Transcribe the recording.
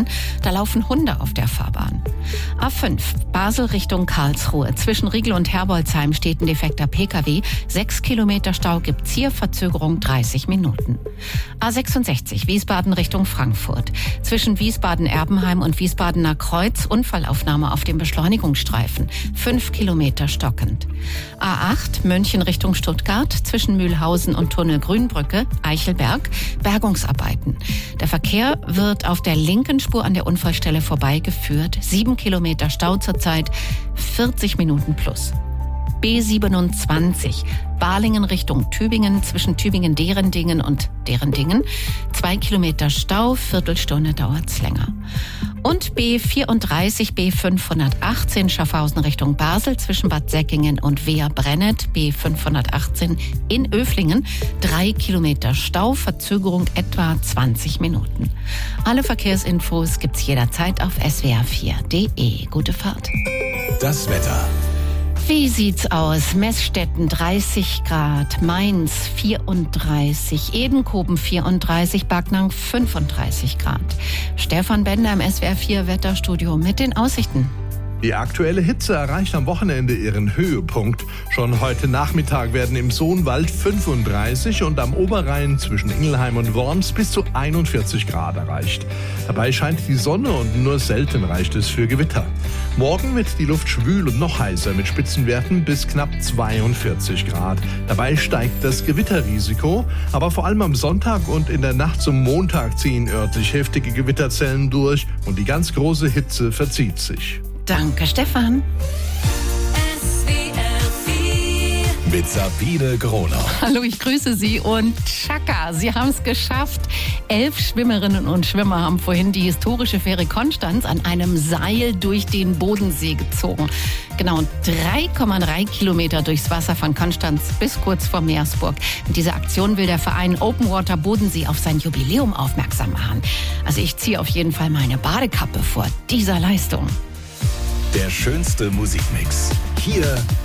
Autobahn. Da laufen Hunde auf der Fahrbahn. A5 Basel Richtung Karlsruhe. Zwischen Riegel und Herbolzheim steht ein defekter Pkw. 6 Kilometer Stau gibt's hier, Verzögerung 30 Minuten. A66 Wiesbaden Richtung Frankfurt. Zwischen Wiesbaden-Erbenheim und Wiesbadener Kreuz Unfallaufnahme auf dem Beschleunigungsstreifen. 5 Kilometer stockend. A8 München Richtung Stuttgart. Zwischen Mühlhausen und Tunnel Grünbrücke, Eichelberg, Bergungsarbeiten. Der Verkehr wird auf der linken Spur an der Unfallstelle vorbeigeführt. 7 Kilometer Stau zurzeit, 40 Minuten plus. B27 Balingen Richtung Tübingen, zwischen Tübingen-Derendingen und Derendingen. 2 Kilometer Stau, Viertelstunde dauert's länger. Und B34, B518 Schaffhausen Richtung Basel, zwischen Bad Säckingen und Wehr-Brennet, B518 in Öflingen. 3 Kilometer Stau, Verzögerung etwa 20 Minuten. Alle Verkehrsinfos gibt's jederzeit auf swr4.de. Gute Fahrt. Das Wetter. Wie sieht's aus? Messstätten 30 Grad, Mainz 34, Edenkoben 34, Backnang 35 Grad. Stefan Bender im SWR4 Wetterstudio mit den Aussichten. Die aktuelle Hitze erreicht am Wochenende ihren Höhepunkt. Schon heute Nachmittag werden im Soonwald 35 und am Oberrhein zwischen Ingelheim und Worms bis zu 41 Grad erreicht. Dabei scheint die Sonne und nur selten reicht es für Gewitter. Morgen wird die Luft schwül und noch heißer mit Spitzenwerten bis knapp 42 Grad. Dabei steigt das Gewitterrisiko, aber vor allem am Sonntag und in der Nacht zum Montag ziehen örtlich heftige Gewitterzellen durch und die ganz große Hitze verzieht sich. Danke, Stefan. Mit Sabine Gronau. Hallo, ich grüße Sie und Tschakka, Sie haben es geschafft. 11 Schwimmerinnen und Schwimmer haben vorhin die historische Fähre Konstanz an einem Seil durch den Bodensee gezogen. Genau 3,3 Kilometer durchs Wasser von Konstanz bis kurz vor Meersburg. Mit dieser Aktion will der Verein Open Water Bodensee auf sein Jubiläum aufmerksam machen. Also ich ziehe auf jeden Fall meine Badekappe vor dieser Leistung. Der schönste Musikmix. Hier